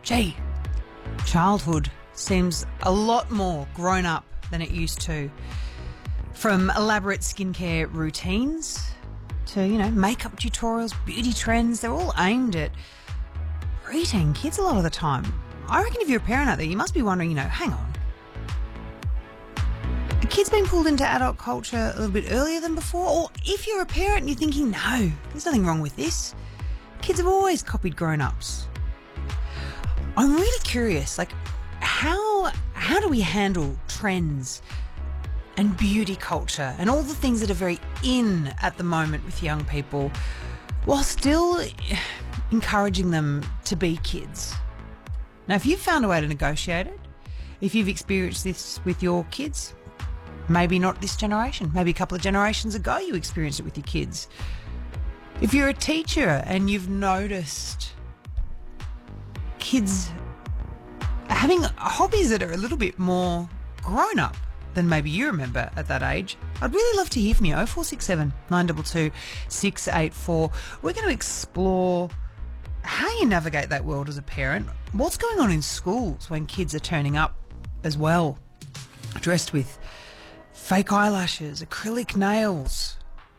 Gee, childhood seems a lot more grown up than it used to. From elaborate skincare routines to, makeup tutorials, beauty trends, they're all aimed at preteen kids a lot of the time. I reckon if you're a parent out there, you must be wondering, hang on. Are kids being pulled into adult culture a little bit earlier than before? Or if you're a parent and you're thinking, no, there's nothing wrong with this. Kids have always copied grown-ups. I'm really curious, how do we handle trends and beauty culture and all the things that are very in at the moment with young people while still encouraging them to be kids? Now, if you've found a way to negotiate it, if you've experienced this with your kids, maybe not this generation, maybe a couple of generations ago you experienced it with your kids. If you're a teacher and you've noticed kids having hobbies that are a little bit more grown up than maybe you remember at that age, I'd really love to hear from you. 0467 922 684. We're going to explore how you navigate that world as a parent. What's going on in schools when kids are turning up as well, dressed with fake eyelashes, acrylic nails.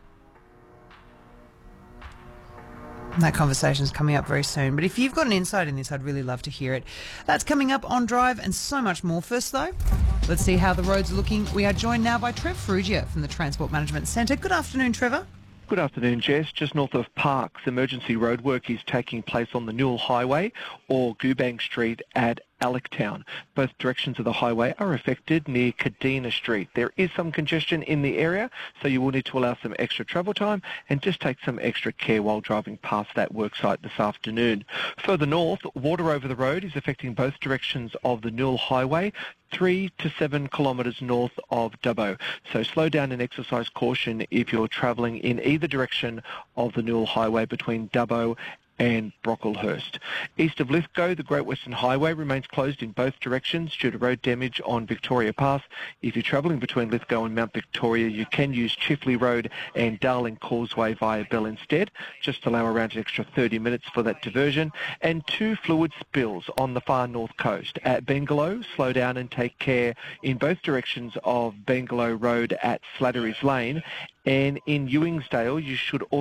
That conversation's coming up very soon. But if you've got an insight in this, I'd really love to hear it. That's coming up on Drive and so much more. First, though, let's see how the roads are looking. We are joined now by Trev Ferrugia from the Transport Management Centre. Good afternoon, Trevor. Good afternoon, Jess. Just north of Parkes, emergency roadwork is taking place on the Newell Highway or Goobang Street at Allectown. Both directions of the highway are affected near Kadina Street. There is some congestion in the area, so you will need to allow some extra travel time and just take some extra care while driving past that worksite this afternoon. Further north, water over the road is affecting both directions of the Newell Highway, 3 to 7 kilometres north of Dubbo. So slow down and exercise caution if you're travelling in either direction of the Newell Highway between Dubbo and Brocklehurst. East of Lithgow, the Great Western Highway remains closed in both directions due to road damage on Victoria Pass. If you're travelling between Lithgow and Mount Victoria, you can use Chifley Road and Darling Causeway via Bell instead. Just allow around an extra 30 minutes for that diversion. And 2 fluid spills on the far north coast. At Bengalow, slow down and take care in both directions of Bengalow Road at Slattery's Lane. And in Ewingsdale, you should